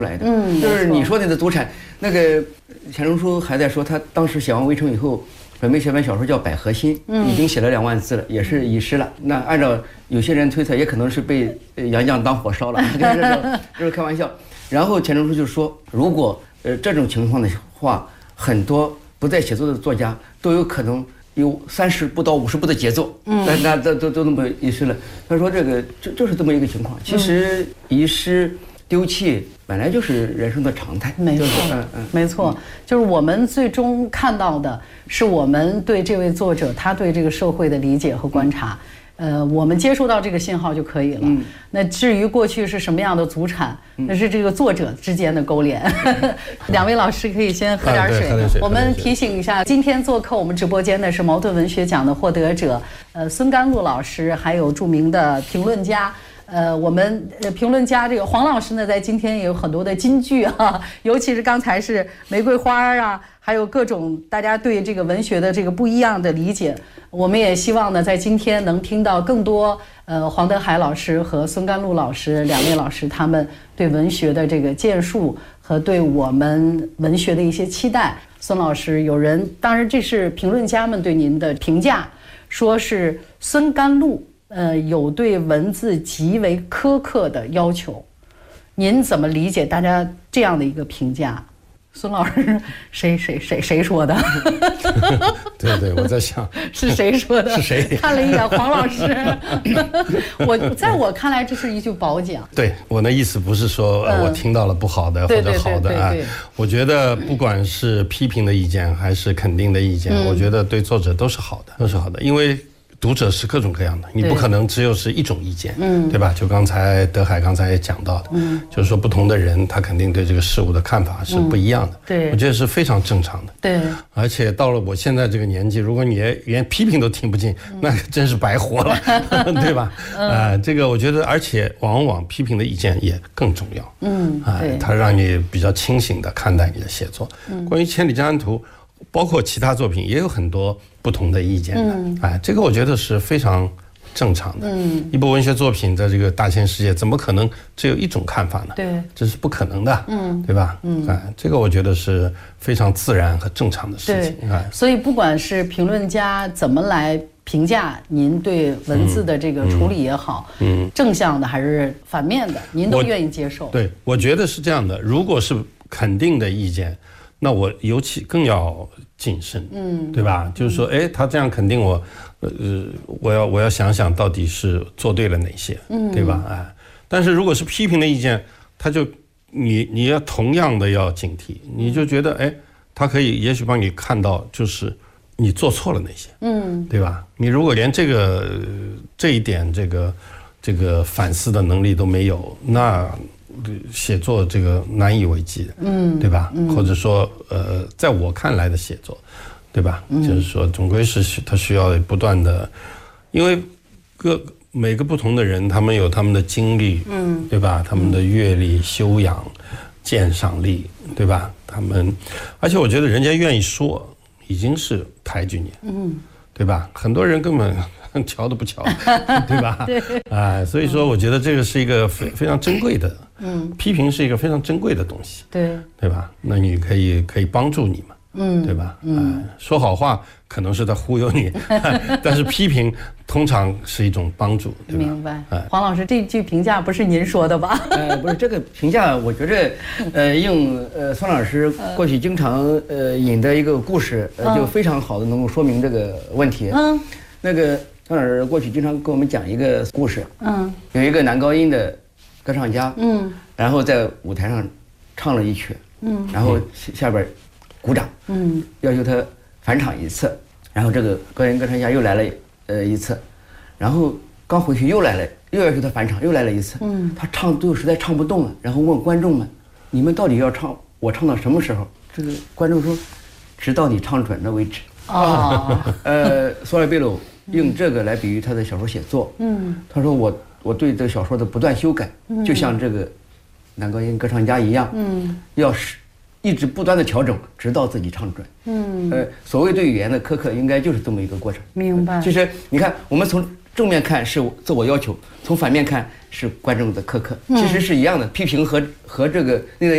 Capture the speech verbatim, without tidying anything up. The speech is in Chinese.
来的。嗯，就是你说那个祖产，那个钱钟书还在说，他当时写完《围城》以后，准备写本小说叫《百合心》，嗯，已经写了两万字了，也是遗失了。那按照有些人推测，也可能是被杨绛当火烧了，这是开玩笑。然后钱钟书就说，如果呃这种情况的话，很多不在写作的作家都有可能有三十部到五十部的杰作，嗯，那那都都都那么遗失了。他说这个就就是这么一个情况。其实遗失丢弃本来就是人生的常态。 没错，嗯嗯，没错，就是我们最终看到的是我们对这位作者他对这个社会的理解和观察。呃，我们接收到这个信号就可以了。嗯、那至于过去是什么样的祖产，嗯、那是这个作者之间的勾连。两位老师可以先喝点水。啊、水我们提醒一下，今天做客我们直播间的是茅盾文学奖的获得者，呃，孙甘露老师，还有著名的评论家。呃，我们呃评论家这个黄老师呢，在今天也有很多的金句啊，尤其是刚才是玫瑰花啊，还有各种大家对这个文学的这个不一样的理解。我们也希望呢，在今天能听到更多呃黄德海老师和孙甘露老师两位老师他们对文学的这个建树和对我们文学的一些期待。孙老师，有人当然这是评论家们对您的评价，说是孙甘露。呃，有对文字极为苛刻的要求，您怎么理解大家这样的一个评价？孙老师，谁谁谁谁说的？ 对对，我在想是谁说的？ 是谁？ 看了一眼黄老师，我在我看来这是一句褒奖。 对，我的意思不是说、呃、我听到了不好的、嗯、或者好的啊，我觉得不管是批评的意见还是肯定的意见，嗯、我觉得对作者都是好的，都是好的，因为。读者是各种各样的，你不可能只有是一种意见，嗯，对吧？就刚才德海刚才也讲到的，嗯，就是说不同的人他肯定对这个事物的看法是不一样的，嗯、对，我觉得是非常正常的， 对。 而且到了我现在这个年纪，如果你连批评都听不进，嗯、那真是白活了，对吧？嗯、呃，这个我觉得，而且往往批评的意见也更重要，嗯，啊、呃，它让你比较清醒的看待你的写作。嗯，关于《千里江山图》。包括其他作品也有很多不同的意见的，嗯、哎，这个我觉得是非常正常的。嗯，一部文学作品在这个大千世界，怎么可能只有一种看法呢？对，这是不可能的，嗯，对吧？嗯，哎，这个我觉得是非常自然和正常的事情。哎， 所以不管是评论家怎么来评价您对文字的这个处理也好，嗯，嗯正向的还是反面的，您都愿意接受。 对，我觉得是这样的。如果是肯定的意见。那我尤其更要谨慎，嗯，对吧？就是说，哎，他这样肯定我，呃，我要我要想想到底是做对了哪些，嗯，对吧？哎，但是如果是批评的意见，他就你你要同样的要警惕，你就觉得，哎，他可以也许帮你看到，就是你做错了哪些，嗯，对吧？你如果连这个这一点这个这个反思的能力都没有，那。写作这个难以为继的，嗯，对吧？嗯、或者说，呃，在我看来的写作，对吧？嗯、就是说，总归是他需要不断的，因为各每个不同的人，他们有他们的经历，嗯，对吧？他们的阅历、修养、鉴赏力，对吧？他们，而且我觉得人家愿意说，已经是抬举你，嗯，对吧？很多人根本。瞧都不瞧，对吧？对，啊，所以说我觉得这个是一个非非常珍贵的，嗯，批评是一个非常珍贵的东西，对，对吧？那你可以可以帮助你嘛，嗯，对吧？嗯、啊，说好话可能是在忽悠你，但是批评通常是一种帮助，对吧？ 明白。哎、黄老师，这句评价不是您说的吧？ 呃，不是这个评价，我觉着，呃，用呃孙老师过去经常呃引的一个故事，呃，就非常好的能够说明这个问题。嗯，那个。孙老师过去经常跟我们讲一个故事，嗯，有一个男高音的歌唱家，嗯，然后在舞台上唱了一曲，嗯，然后下边鼓掌，嗯，要求他返场一次，然后这个高音歌唱家又来了呃一次，然后刚回去又来了，又要求他返场，又来了一次，嗯，他唱最后实在唱不动了，然后问观众们，你们到底要唱我唱到什么时候？这个观众说，直到你唱准了为止。哦，呃，索尔贝鲁。用这个来比喻他的小说写作，嗯，他说我我对这个小说的不断修改，嗯、就像这个男高音歌唱家一样，嗯，要是一直不断的调整，直到自己唱准，嗯，呃，所谓对语言的苛刻，应该就是这么一个过程。 明白。 其实你看，我们从正面看是自我要求，从反面看是观众的苛刻，其实是一样的，批评和和这个那个。